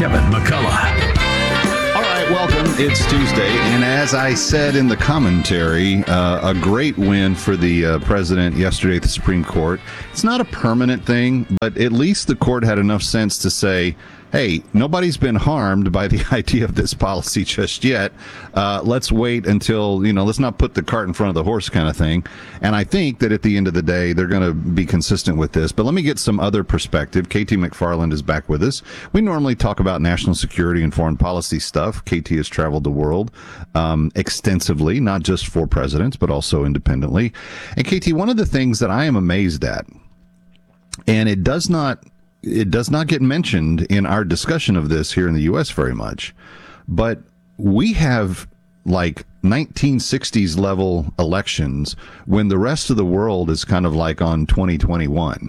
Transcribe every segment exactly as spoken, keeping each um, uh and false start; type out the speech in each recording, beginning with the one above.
Kevin McCullough. All right, welcome. It's Tuesday, and as I said in the commentary, uh, a great win for the uh, president yesterday at the Supreme Court. It's not a permanent thing, but at least the court had enough sense to say, hey, nobody's been harmed by the idea of this policy just yet. Uh, let's wait until, you know, let's not put the cart in front of the horse kind of thing. And I think that at the end of the day, they're going to be consistent with this. But let me get some other perspective. K T McFarland is back with us. We normally talk about national security and foreign policy stuff. K T has traveled the world um, extensively, not just for presidents, but also independently. And K T, one of the things that I am amazed at, and it does not It does not get mentioned in our discussion of this here in the U S very much, but we have like nineteen sixties level elections when the rest of the world is kind of like on twenty twenty-one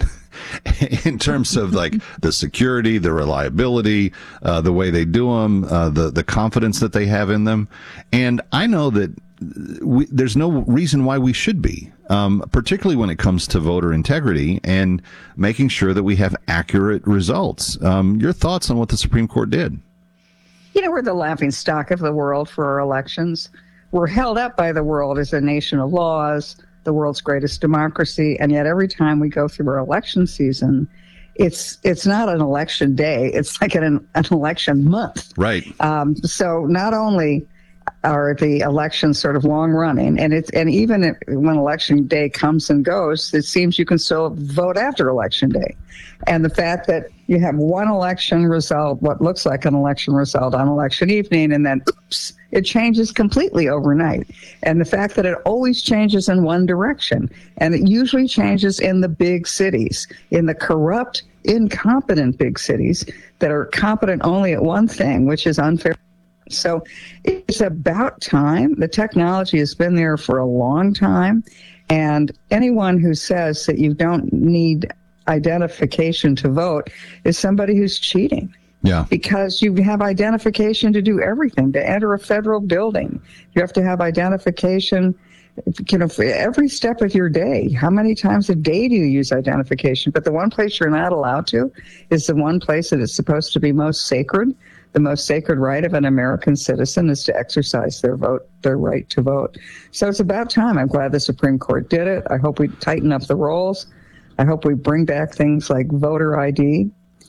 in terms of like the security, the reliability, uh, the way they do them, uh, the, the confidence that they have in them. And I know that we, there's no reason why we should be, um, particularly when it comes to voter integrity and making sure that we have accurate results. Um, your thoughts on what the Supreme Court did? You know, we're the laughing stock of the world for our elections. We're held up by the world as a nation of laws, the world's greatest democracy, and yet every time we go through our election season, it's it's not an election day. It's like an, an election month. Right. Um, so not only are the elections sort of long running, and it's and even if, when election day comes and goes, it seems you can still vote after election day. And the fact that you have one election result, what looks like an election result on election evening, and then oops, it changes completely overnight. And the fact that it always changes in one direction, and it usually changes in the big cities, in the corrupt, incompetent big cities that are competent only at one thing, which is unfair. So it's about time. The technology has been there for a long time. And anyone who says that you don't need identification to vote is somebody who's cheating. Yeah. Because you have identification to do everything. To enter a federal building, you have to have identification, you know, for every step of your day. How many times a day do you use identification? But the one place you're not allowed to is the one place that is supposed to be most sacred. The most sacred right of an American citizen is to exercise their vote, their right to vote. So it's about time. I'm glad the Supreme Court did it. I hope we tighten up the rolls. I hope we bring back things like voter I D.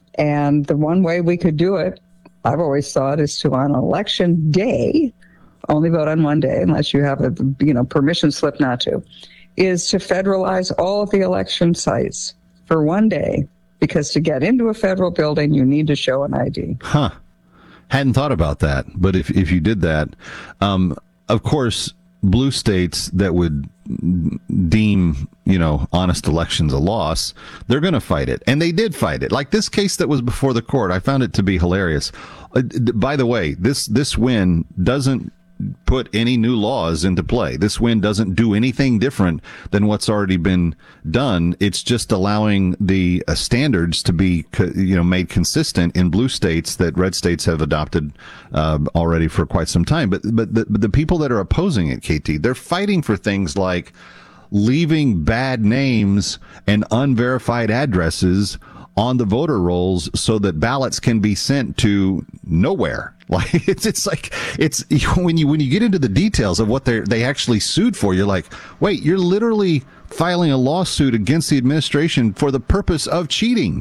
And the one way we could do it, I've always thought, is to on election day, only vote on one day unless you have a you know permission slip not to, is to federalize all of the election sites for one day. Because to get into a federal building, you need to show an I D. Huh. Hadn't thought about that, but if if you did that, um, of course, blue states that would deem, you know, honest elections a loss, they're going to fight it. And they did fight it. Like this case that was before the court, I found it to be hilarious. Uh, by the way, this this win doesn't put any new laws into play. This win doesn't do anything different than what's already been done. It's just allowing the uh, standards to be, co- you know, made consistent in blue states that red states have adopted uh, already for quite some time. But but the, but the people that are opposing it, K T, they're fighting for things like leaving bad names and unverified addresses on the voter rolls so that ballots can be sent to nowhere. Like it's it's like it's when you when you get into the details of what they they actually sued for, you're like, wait, you're literally filing a lawsuit against the administration for the purpose of cheating.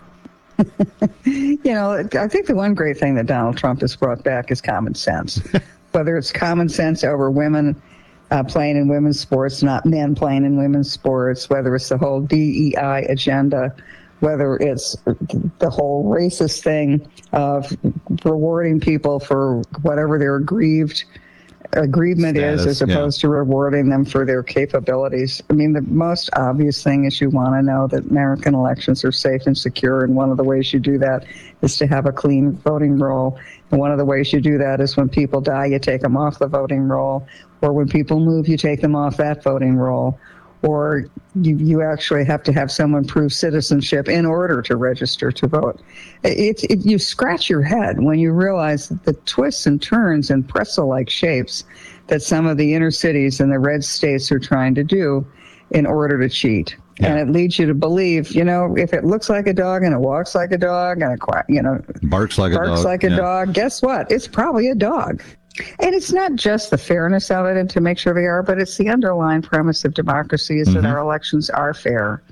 You know, I think the one great thing that Donald Trump has brought back is common sense. Whether it's common sense over women uh, playing in women's sports, not men playing in women's sports, whether it's the whole D E I agenda, whether it's the whole racist thing of rewarding people for whatever their aggrieved aggrievement Status, is, as opposed yeah. to rewarding them for their capabilities. I mean, the most obvious thing is you want to know that American elections are safe and secure, and one of the ways you do that is to have a clean voting roll. And one of the ways you do that is when people die, you take them off the voting roll, or when people move, you take them off that voting roll. Or you, you actually have to have someone prove citizenship in order to register to vote. It, it, you scratch your head when you realize that the twists and turns and pretzel-like shapes that some of the inner cities and the red states are trying to do in order to cheat. Yeah. And it leads you to believe, you know, if it looks like a dog and it walks like a dog and it, qui- you know, Barks like a barks dog. like a Yeah. dog, guess what? It's probably a dog. And it's not just the fairness of it and to make sure they are, but it's the underlying premise of democracy is Mhm. that our elections are fair.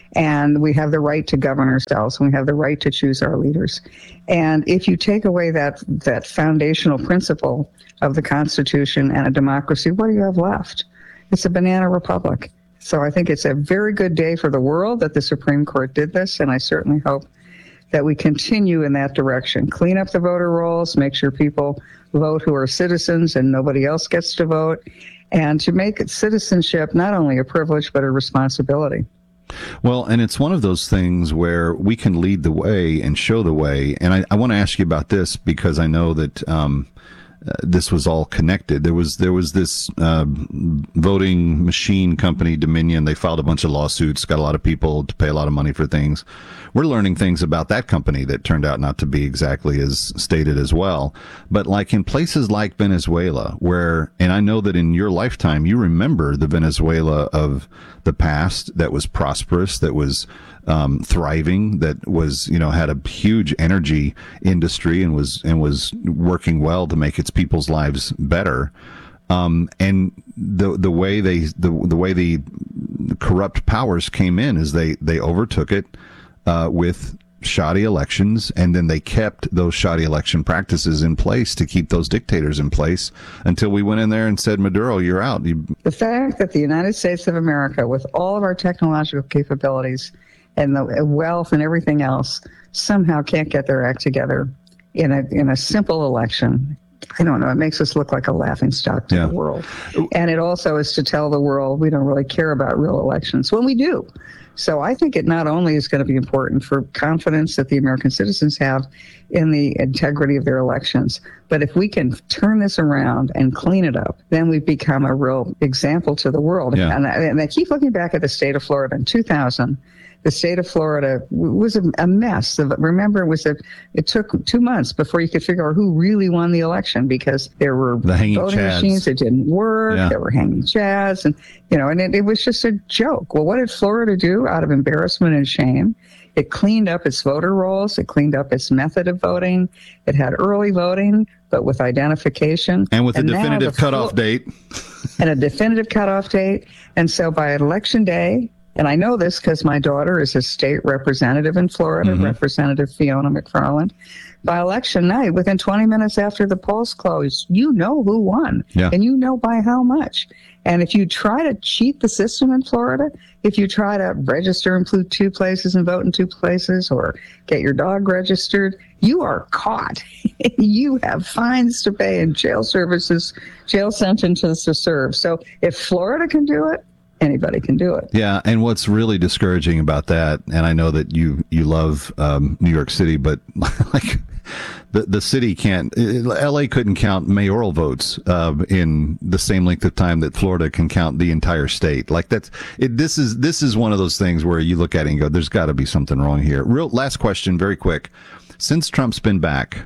And we have the right to govern ourselves. We have the right to choose our leaders. And if you take away that, that foundational principle of the Constitution and a democracy, what do you have left? It's a banana republic. So I think it's a very good day for the world that the Supreme Court did this, and I certainly hope that we continue in that direction. Clean up the voter rolls, make sure people vote who are citizens and nobody else gets to vote, and to make citizenship not only a privilege but a responsibility. Well, and it's one of those things where we can lead the way and show the way. And I, I want to ask you about this because I know that um, uh, this was all connected. There was there was this uh, voting machine company, Dominion. They filed a bunch of lawsuits, got a lot of people to pay a lot of money for things. We're learning things about that company that turned out not to be exactly as stated as well. But like in places like Venezuela, where, and I know that in your lifetime, you remember the Venezuela of the past that was prosperous, that was um, thriving, that was, you know, had a huge energy industry and was, and was working well to make its people's lives better. Um, and the, the way they, the, the way the corrupt powers came in is they, they overtook it. Uh, with shoddy elections, and then they kept those shoddy election practices in place to keep those dictators in place until we went in there and said, Maduro, you're out. You... The fact that the United States of America, with all of our technological capabilities and the wealth and everything else, somehow can't get their act together in a in a simple election. I don't know. It makes us look like a laughingstock to Yeah. the world. And it also is to tell the world we don't really care about real elections when we do. So I think it not only is going to be important for confidence that the American citizens have in the integrity of their elections, but if we can turn this around and clean it up, then we've become a real example to the world. Yeah. And, I, and I keep looking back at the state of Florida in two thousand. The state of Florida was a, a mess. Remember, it was a, it took two months before you could figure out who really won the election because there were The hanging voting chads. machines that didn't work. Yeah. There were hanging chads, and you know, and it, it was just a joke. Well, what did Florida do out of embarrassment and shame? It cleaned up its voter rolls. It cleaned up its method of voting. It had early voting, but with identification And with a now definitive the cutoff Flo- date. and a definitive cutoff date. And so by election day, and I know this because my daughter is a state representative in Florida, Mhm. Representative Fiona McFarland. By election night, within twenty minutes after the polls close, you know who won. Yeah. And you know by how much. And if you try to cheat the system in Florida, if you try to register in two places and vote in two places or get your dog registered, you are caught. You have fines to pay and jail services, jail sentences to serve. So if Florida can do it, anybody can do it. Yeah, and what's really discouraging about that, and I know that you you love um, New York City, but like the the city can't. L A couldn't count mayoral votes uh, in the same length of time that Florida can count the entire state. Like that's it. This is this is one of those things where you look at it and go, "There's got to be something wrong here." Real last question, very quick. Since Trump's been back,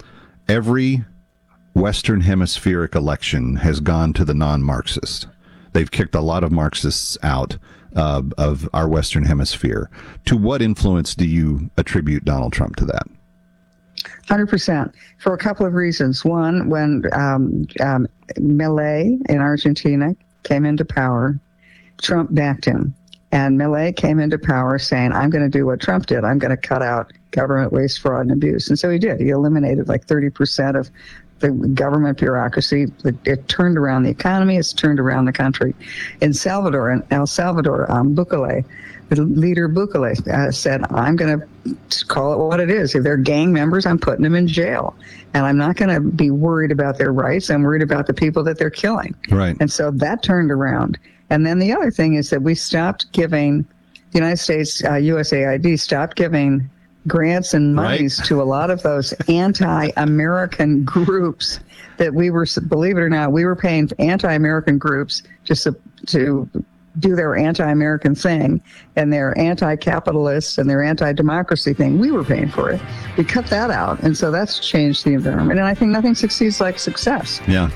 every Western Hemispheric election has gone to the non-Marxist. They've kicked a lot of Marxists out uh, of our Western Hemisphere. To what influence do you attribute Donald Trump to that? one hundred percent for a couple of reasons. One, when um, um, Milei in Argentina came into power, Trump backed him. And Milei came into power saying, I'm going to do what Trump did. I'm going to cut out government waste, fraud, and abuse. And so he did. He eliminated like thirty percent of the government bureaucracy. It, it turned around the economy. It's turned around the country. In Salvador, in El Salvador, um, Bukele, the leader Bukele uh, said, I'm going to call it what it is. If they're gang members, I'm putting them in jail. And I'm not going to be worried about their rights. I'm worried about the people that they're killing. Right. And so that turned around. And then the other thing is that we stopped giving, the United States, uh, U S A I D stopped giving grants and monies Right. to a lot of those anti-American groups that we were, believe it or not, we were paying anti-American groups just to, to do their anti-American thing and their anti-capitalist and their anti-democracy thing. We were paying for it. We cut that out. And so that's changed the environment. And I think nothing succeeds like success. Yeah.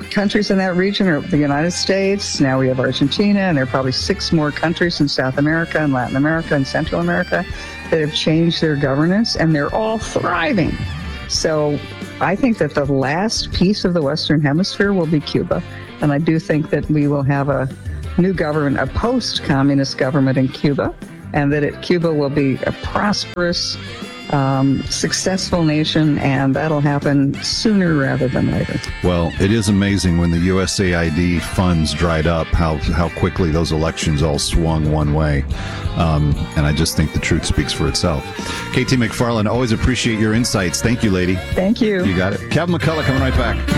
countries in that region are the United States. Now we have Argentina, and there are probably six more countries in South America and Latin America and Central America that have changed their governance, and they're all thriving. So I think that the last piece of the Western Hemisphere will be Cuba. And I do think that we will have a new government, a post-communist government in Cuba, and that it, Cuba will be a prosperous, um, successful nation, and that'll happen sooner rather than later. Well, it is amazing when the U S A I D funds dried up, how how quickly those elections all swung one way. Um, and I just think the truth speaks for itself. K T McFarland, always appreciate your insights. Thank you, lady. Thank you. You got it. Kevin McCullough coming right back.